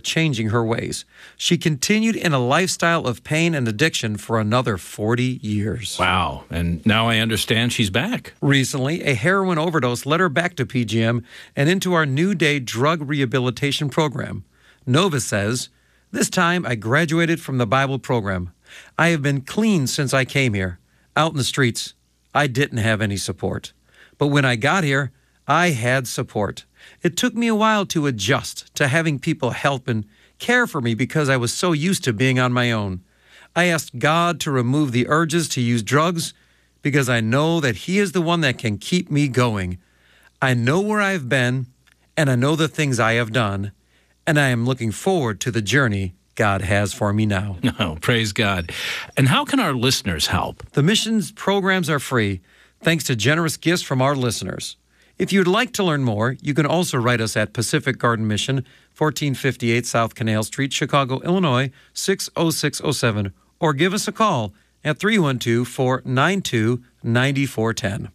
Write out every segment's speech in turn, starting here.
changing her ways. She continued in a lifestyle of pain and addiction for another 40 years. Wow. And now I understand she's back. Recently, a heroin overdose led her back to PGM and into our New Day drug rehabilitation program. Nova says, "This time I graduated from the Bible program. I have been clean since I came here. Out in the streets, I didn't have any support. But when I got here, I had support. It took me a while to adjust to having people help and care for me because I was so used to being on my own. I asked God to remove the urges to use drugs because I know that He is the one that can keep me going. I know where I've been, and I know the things I have done, and I am looking forward to the journey God has for me now." Oh, praise God. And how can our listeners help? The missions programs are free, thanks to generous gifts from our listeners. If you'd like to learn more, you can also write us at Pacific Garden Mission, 1458 South Canal Street, Chicago, Illinois, 60607, or give us a call at 312-492-9410.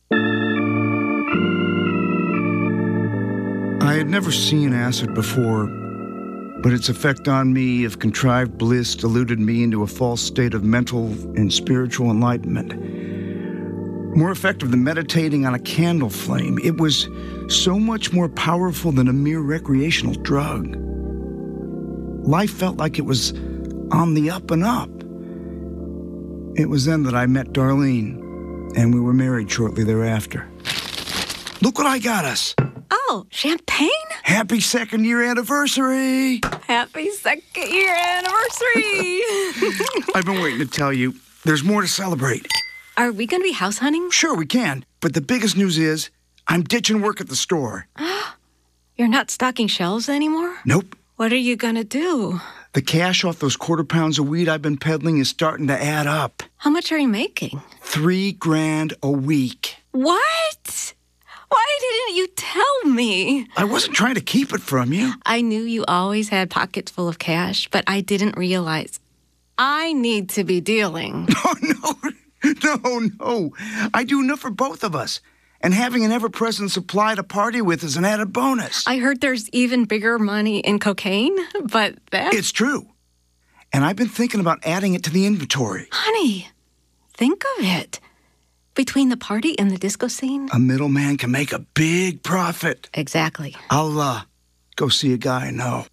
I had never seen acid before, but its effect on me of contrived bliss deluded me into a false state of mental and spiritual enlightenment. More effective than meditating on a candle flame, it was so much more powerful than a mere recreational drug. Life felt like it was on the up and up. It was then that I met Darlene, and we were married shortly thereafter. Look what I got us! Oh, champagne? Happy second-year anniversary! Happy second-year anniversary! I've been waiting to tell you, there's more to celebrate. Are we going to be house hunting? Sure, we can. But the biggest news is, I'm ditching work at the store. You're not stocking shelves anymore? Nope. What are you going to do? The cash off those quarter pounds of weed I've been peddling is starting to add up. How much are you making? $3,000 a week. What? Why didn't you tell me? I wasn't trying to keep it from you. I knew you always had pockets full of cash, but I didn't realize I need to be dealing. Oh, no. No. I do enough for both of us. And having an ever-present supply to party with is an added bonus. I heard there's even bigger money in cocaine, but that's... It's true. And I've been thinking about adding it to the inventory. Honey, think of it. Between the party and the disco scene... A middleman can make a big profit. Exactly. I'll, go see a guy I know.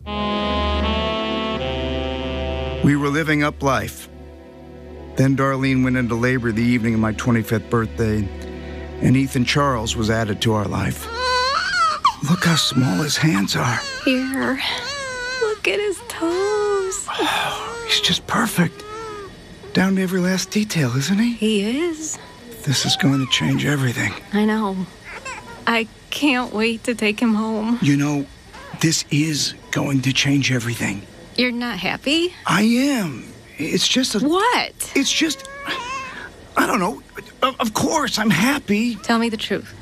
We were living up life. Then Darlene went into labor the evening of my 25th birthday, and Ethan Charles was added to our life. Look how small his hands are. Here, look at his toes. Oh, he's just perfect. Down to every last detail, isn't he? He is. This is going to change everything. I know. I can't wait to take him home. You know, this is going to change everything. You're not happy? I am. It's just a... What? It's just... I don't know. Of course, I'm happy. Tell me the truth.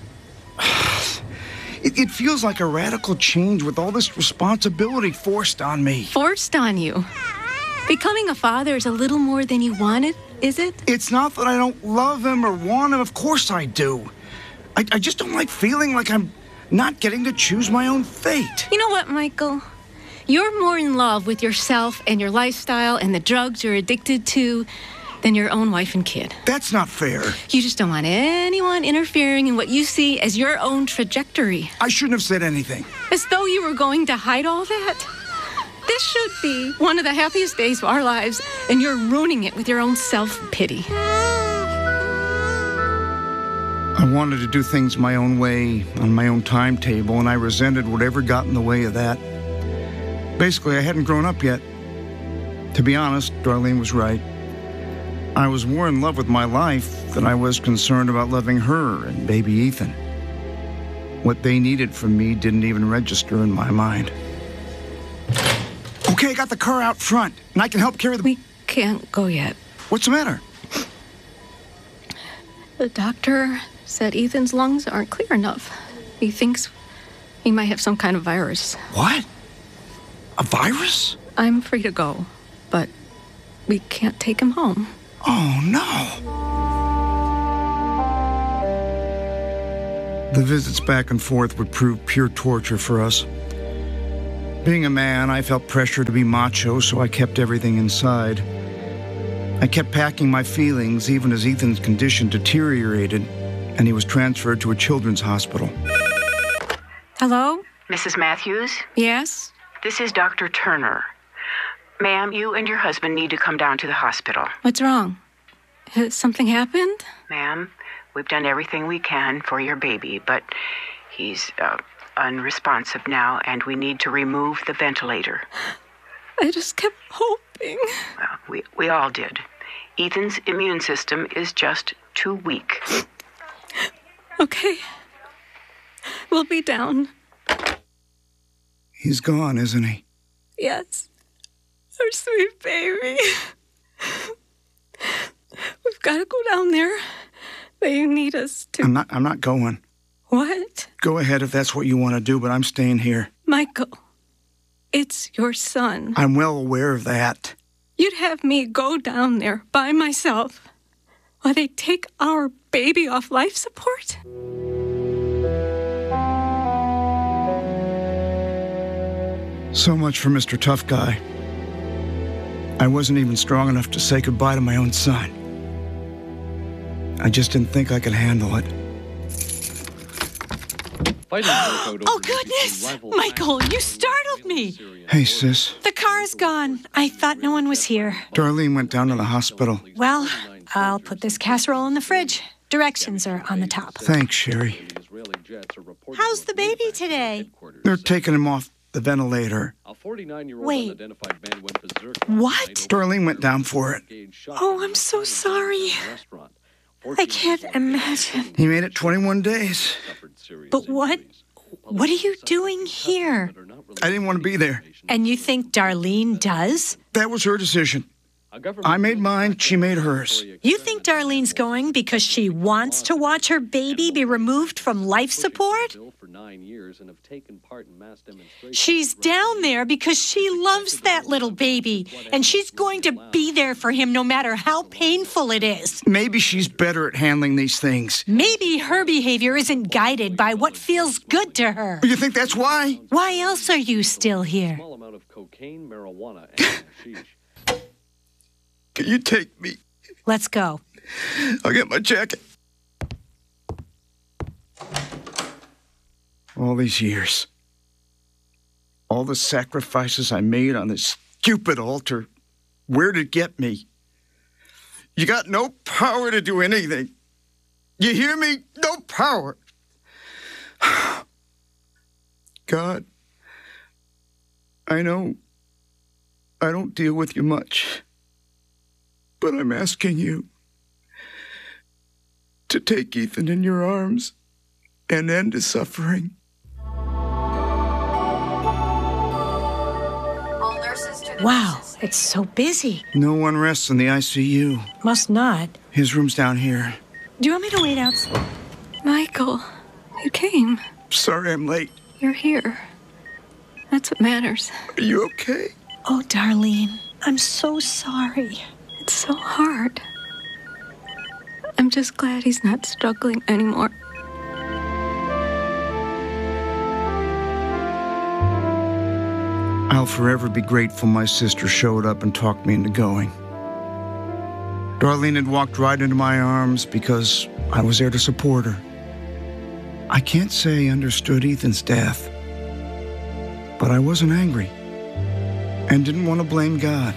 It feels like a radical change with all this responsibility forced on me. Forced on you? Becoming a father is a little more than you wanted, is it? It's not that I don't love him or want him. Of course I do. I just don't like feeling like I'm not getting to choose my own fate. You know what, Michael? You're more in love with yourself and your lifestyle and the drugs you're addicted to than your own wife and kid. That's not fair. You just don't want anyone interfering in what you see as your own trajectory. I shouldn't have said anything. As though you were going to hide all that. This should be one of the happiest days of our lives, and you're ruining it with your own self-pity. I wanted to do things my own way, on my own timetable, and I resented whatever got in the way of that. Basically, I hadn't grown up yet. To be honest, Darlene was right. I was more in love with my life than I was concerned about loving her and baby Ethan. What they needed from me didn't even register in my mind. Okay, I got the car out front, and I can help carry the... We can't go yet. What's the matter? The doctor said Ethan's lungs aren't clear enough. He thinks he might have some kind of virus. What? A virus? I'm free to go, but we can't take him home. Oh, no. The visits back and forth would prove pure torture for us. Being a man, I felt pressure to be macho, so I kept everything inside. I kept packing my feelings even as Ethan's condition deteriorated and he was transferred to a children's hospital. Hello? Mrs. Matthews? Yes? This is Dr. Turner. Ma'am, you and your husband need to come down to the hospital. What's wrong? Has something happened? Ma'am, we've done everything we can for your baby, but he's unresponsive now, and we need to remove the ventilator. I just kept hoping. Well, we all did. Ethan's immune system is just too weak. Okay. We'll be down. He's gone, isn't he? Yes. Our sweet baby. We've got to go down there. They need us to... I'm not going. What? Go ahead if that's what you want to do, but I'm staying here. Michael, it's your son. I'm well aware of that. You'd have me go down there by myself while they take our baby off life support? So much for Mr. Tough Guy. I wasn't even strong enough to say goodbye to my own son. I just didn't think I could handle it. Oh, goodness! Michael, you startled me. Hey, sis. The car's gone. I thought no one was here. Darlene went down to the hospital. Well, I'll put this casserole in the fridge. Directions are on the top. Thanks, Sherry. How's the baby today? They're taking him off the ventilator. Wait. What? Darlene went down for it. Oh, I'm so sorry. I can't imagine. He made it 21 days. But what are you doing here? I didn't want to be there. And you think Darlene does? That was her decision. I made mine, she made hers. You think Darlene's going because she wants to watch her baby be removed from life support? She's down there because she loves that little baby, and she's going to be there for him no matter how painful it is. Maybe she's better at handling these things. Maybe her behavior isn't guided by what feels good to her. You think that's why? Why else are you still here? Can you take me? Let's go. I'll get my jacket. All these years. All the sacrifices I made on this stupid altar. Where'd it get me? You got no power to do anything. You hear me? No power. God, I know I don't deal with you much. But I'm asking you to take Ethan in your arms and end his suffering. Wow, it's so busy. No one rests in the ICU. Must not. His room's down here. Do you want me to wait outside? Michael, you came. Sorry I'm late. You're here. That's what matters. Are you okay? Oh, Darlene, I'm so sorry. It's so hard. I'm just glad he's not struggling anymore. I'll forever be grateful my sister showed up and talked me into going. Darlene had walked right into my arms because I was there to support her. I can't say I understood Ethan's death, but I wasn't angry and didn't want to blame God.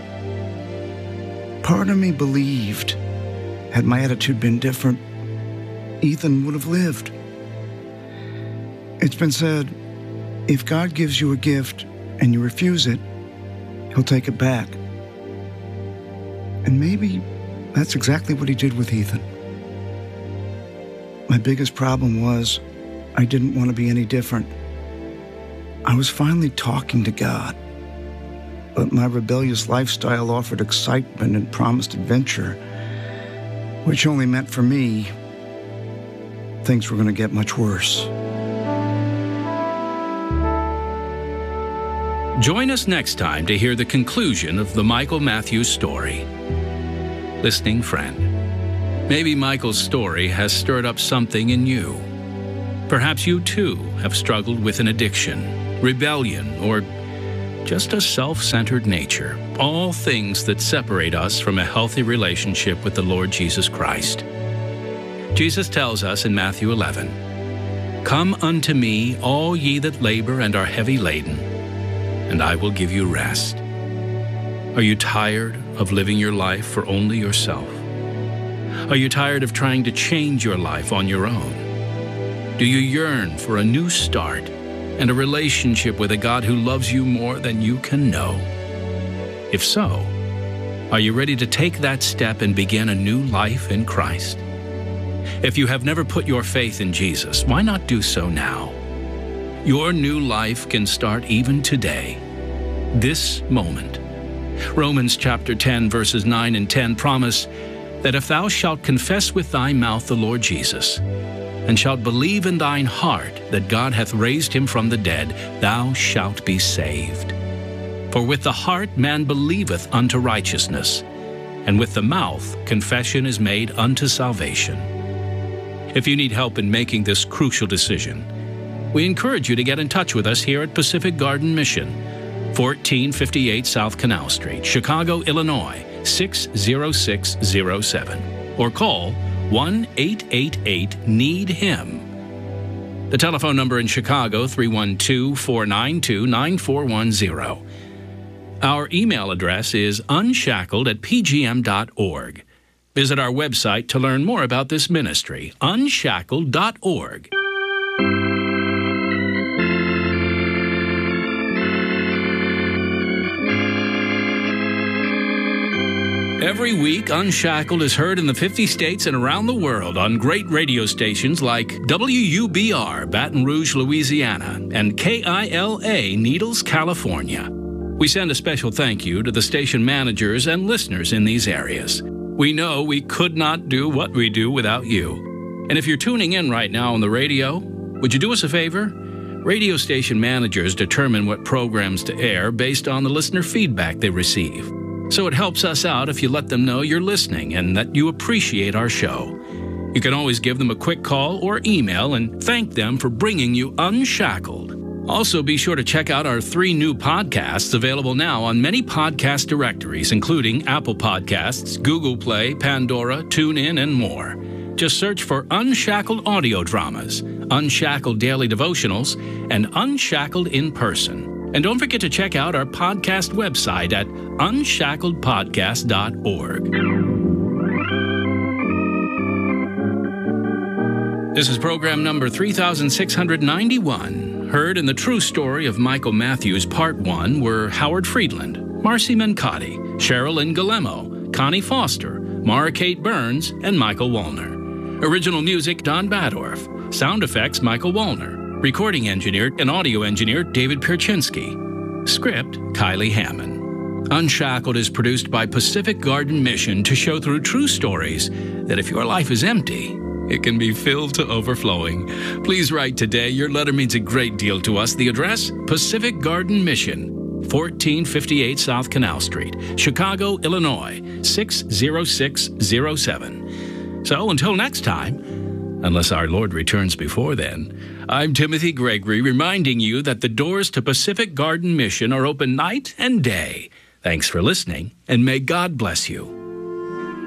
Part of me believed, had my attitude been different, Ethan would have lived. It's been said, if God gives you a gift and you refuse it, he'll take it back. And maybe that's exactly what he did with Ethan. My biggest problem was I didn't want to be any different. I was finally talking to God, but my rebellious lifestyle offered excitement and promised adventure, which only meant for me things were going to get much worse. Join us next time to hear the conclusion of the Michael Matthews story. Listening friend, maybe Michael's story has stirred up something in you. Perhaps you too have struggled with an addiction, rebellion, or just a self-centered nature, all things that separate us from a healthy relationship with the Lord Jesus Christ. Jesus tells us in Matthew 11, "Come unto me, all ye that labor and are heavy laden, and I will give you rest." Are you tired of living your life for only yourself? Are you tired of trying to change your life on your own? Do you yearn for a new start and a relationship with a God who loves you more than you can know? If so, are you ready to take that step and begin a new life in Christ? If you have never put your faith in Jesus, why not do so now? Your new life can start even today, this moment. Romans chapter 10, verses 9 and 10 promise that if thou shalt confess with thy mouth the Lord Jesus, and shalt believe in thine heart that God hath raised him from the dead, thou shalt be saved. For with the heart man believeth unto righteousness, and with the mouth confession is made unto salvation. If you need help in making this crucial decision, we encourage you to get in touch with us here at Pacific Garden Mission, 1458 South Canal Street, Chicago, Illinois, 60607, or call 1-888-NEED-HIM. The telephone number in Chicago, 312-492-9410. Our email address is unshackled@pgm.org. Visit our website to learn more about this ministry, unshackled.org. Every week, Unshackled is heard in the 50 states and around the world on great radio stations like WUBR, Baton Rouge, Louisiana, and KILA, Needles, California. We send a special thank you to the station managers and listeners in these areas. We know we could not do what we do without you. And if you're tuning in right now on the radio, would you do us a favor? Radio station managers determine what programs to air based on the listener feedback they receive. So it helps us out if you let them know you're listening and that you appreciate our show. You can always give them a quick call or email and thank them for bringing you Unshackled. Also, be sure to check out our 3 new podcasts available now on many podcast directories, including Apple Podcasts, Google Play, Pandora, TuneIn, and more. Just search for Unshackled Audio Dramas, Unshackled Daily Devotionals, and Unshackled in Person. And don't forget to check out our podcast website at unshackledpodcast.org. This is program number 3691. Heard in the true story of Michael Matthews, Part 1, were Howard Friedland, Marcy Mancotti, Sherilyn Guillermo, Connie Foster, Mara Kate Burns, and Michael Wallner. Original music, Don Badorf. Sound effects, Michael Wallner. Recording engineer and audio engineer, David Perchinsky. Script, Kylie Hammond. Unshackled is produced by Pacific Garden Mission to show through true stories that if your life is empty, it can be filled to overflowing. Please write today. Your letter means a great deal to us. The address, Pacific Garden Mission, 1458 South Canal Street, Chicago, Illinois, 60607. So until next time, unless our Lord returns before then, I'm Timothy Gregory, reminding you that the doors to Pacific Garden Mission are open night and day. Thanks for listening, and may God bless you.